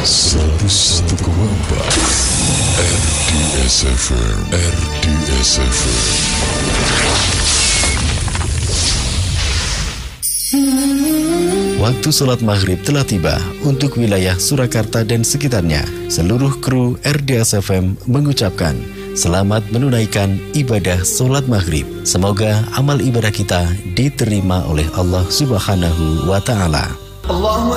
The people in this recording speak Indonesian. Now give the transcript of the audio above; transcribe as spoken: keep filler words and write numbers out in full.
seratus satu koma empat R D S F M, R D S F M. Waktu sholat maghrib telah tiba untuk wilayah Surakarta dan sekitarnya. Seluruh kru R D S F M mengucapkan selamat menunaikan ibadah sholat maghrib. Semoga amal ibadah kita diterima oleh Allah Subhanahu wa Ta'ala.